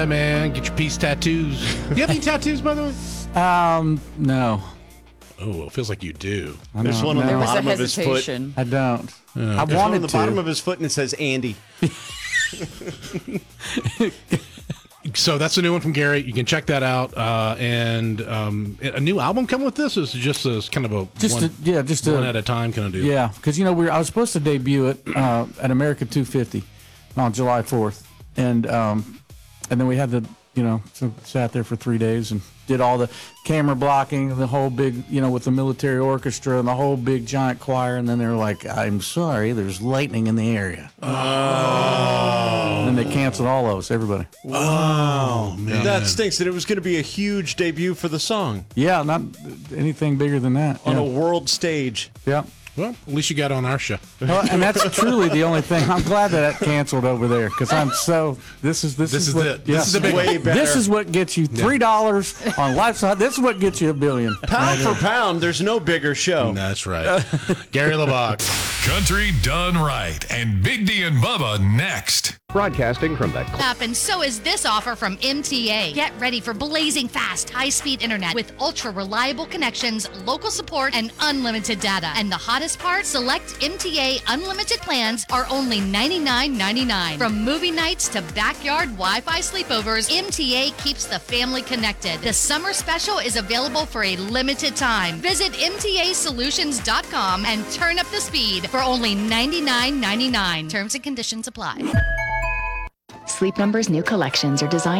Hey, man, get your peace tattoos. Do you have any tattoos, by the way? No. Oh, it feels like you do. There's one on the There was a bottom of his foot. hesitation. I don't. I There's one on wanted the to. bottom of his foot, and it says Andy. So that's a new one from Gary. You can check that out. And a new album coming with this? Is it just a kind of a one at a time kind of deal? Yeah, because I was supposed to debut it at America 250 on July 4th, and then we had sat there for 3 days and did all the camera blocking, the whole big, with the military orchestra and the whole big giant choir, and then they were like, "I'm sorry, there's lightning in the area." Oh. And then they canceled all those, everybody. Oh, man. That stinks. That it was going to be a huge debut for the song Yeah, not anything bigger than that. on a world stage. Yeah. Well, at least you got on our show. Well, and that's truly the only thing. I'm glad that canceled over there because I'm so. This is it. what, This is the big Way one. better. This is what gets you $3 on Lifestyle. This is what gets you $1 billion. Pound for pound, there's no bigger show. That's right. Gary LeBach. Country done right. And Big D and Bubba next. Broadcasting from the Up, and so is this offer from MTA. Get ready for blazing fast, high-speed internet with ultra-reliable connections, local support, and unlimited data. And the hottest part, select MTA unlimited plans are only $99.99. From movie nights to backyard Wi-Fi sleepovers, MTA keeps the family connected. The summer special is available for a limited time. Visit MTAsolutions.com and turn up the speed for only $99.99. Terms and conditions apply. Sleep Number's new collections are designed